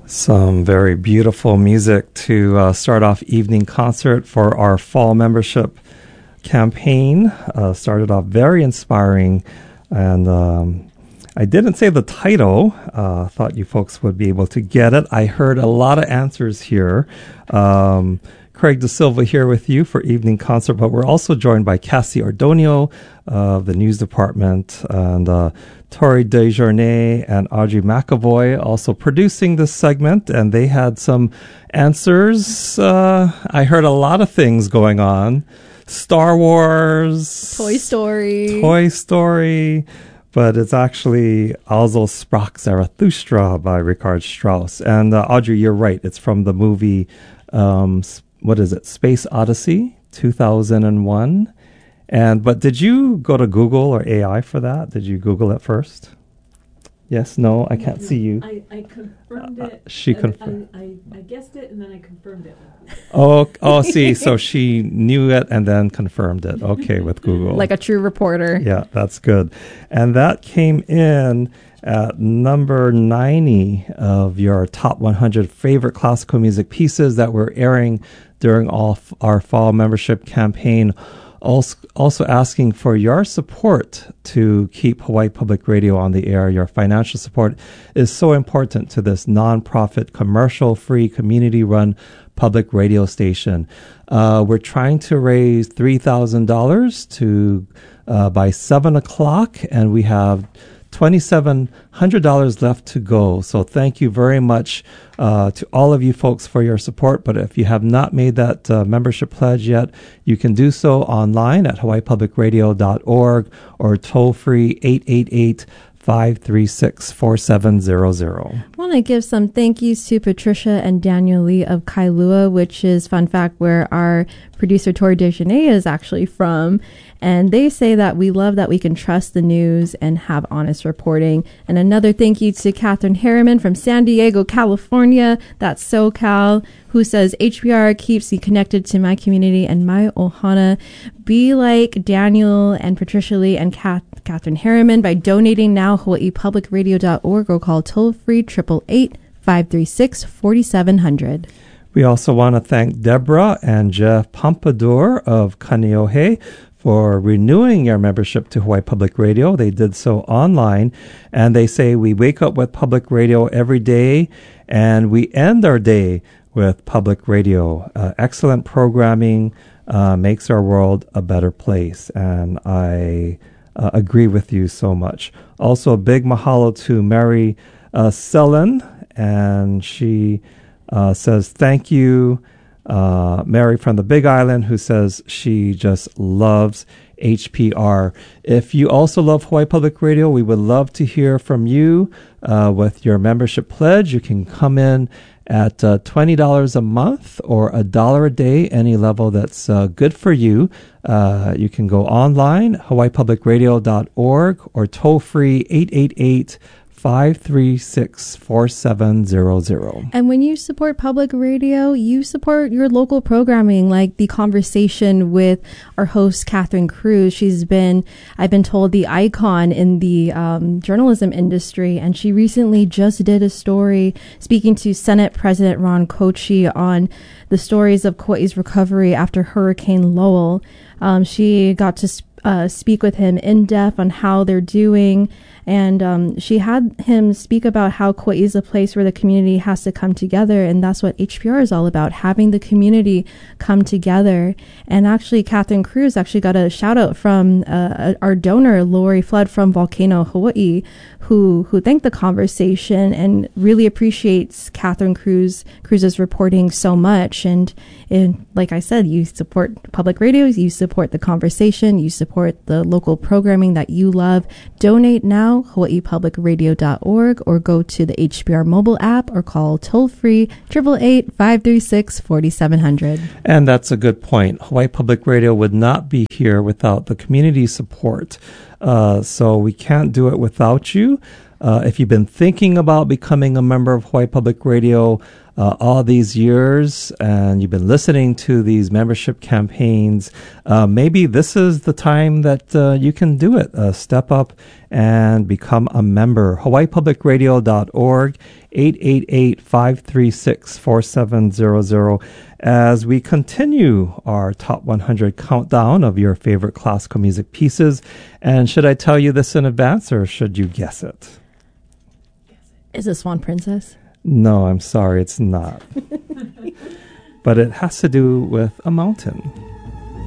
Some very beautiful music to start off evening concert for our fall membership campaign. Started off very inspiring, and I didn't say the title. Thought you folks would be able to get it. I heard a lot of answers here. Craig De Silva here with you for evening concert, but we're also joined by Cassie Ordonio of the news department, and Tori Desjournay and Audrey McAvoy also producing this segment, and they had some answers. I heard a lot of things going on. Star Wars. Toy Story. But it's actually Also sprach Zarathustra by Richard Strauss. And Audrey, you're right. It's from the movie, what is it, Space Odyssey, 2001. But did you go to Google or AI for that? Did you Google it first? Yes, no, I can't see you. I confirmed it. She confirmed. I guessed it and then I confirmed it. See, so she knew it and then confirmed it. Okay, with Google. Like a true reporter. Yeah, that's good. And that came in at number 90 of your top 100 favorite classical music pieces that we're airing during all our fall membership campaign. Also asking for your support to keep Hawaii Public Radio on the air. Your financial support is so important to this nonprofit, commercial-free, community-run public radio station. We're trying to raise $3,000 by 7 o'clock, and we have $2,700 left to go. So thank you very much to all of you folks for your support. But if you have not made that membership pledge yet, you can do so online at hawaiipublicradio.org or toll free 888-536-4700. I want to give some thank yous to Patricia and Daniel Lee of Kailua, which is, fun fact, where our producer Tori Desjournay is actually from. And they say that we love that we can trust the news and have honest reporting. And another thank you to Catherine Harriman from San Diego, California, that's SoCal, who says, HPR keeps me connected to my community and my ohana. Be like Daniel and Patricia Lee and Catherine Harriman by donating now, hawaiipublicradio.org, or call toll-free 888-536-4700. We also want to thank Deborah and Jeff Pompadour of Kaneohe for renewing your membership to Hawaii Public Radio. They did so online, and they say we wake up with public radio every day, and we end our day with public radio. Excellent programming makes our world a better place, and I agree with you so much. Also, a big mahalo to Mary Sellen, and she says thank you. Mary from the Big Island, who says she just loves HPR. If you also love Hawaii Public Radio, we would love to hear from you with your membership pledge. You can come in at $20 a month or $1 a day, any level that's good for you. You can go online, hawaiipublicradio.org, or toll free 888-536-4700. And when you support public radio, you support your local programming, like the conversation with our host, Catherine Cruz. She's been, I've been told, the icon in the journalism industry. And she recently just did a story speaking to Senate President Ron Kochi on the stories of Kauai's recovery after Hurricane Lowell. She got to speak with him in depth on how they're doing. And she had him speak about how Kauai is a place where the community has to come together. And that's what HPR is all about, having the community come together. And actually, Catherine Cruz actually got a shout out from our donor, Lori Flood from Volcano, Hawaii, who thanked the conversation and really appreciates Catherine Cruz's reporting so much. And like I said, you support public radio, you support the conversation, you support the local programming that you love. Donate now, hawaiipublicradio.org, or go to the HPR mobile app or call toll-free 888-536-4700. And that's a good point. Hawaii Public Radio would not be here without the community support. So we can't do it without you. If you've been thinking about becoming a member of Hawaii Public Radio all these years and you've been listening to these membership campaigns, maybe this is the time that you can do it. Step up and become a member. HawaiiPublicRadio.org, 888-536-4700. As we continue our Top 100 countdown of your favorite classical music pieces. And should I tell you this in advance or should you guess it? Is it Swan Princess? No, I'm sorry, it's not. But it has to do with a mountain.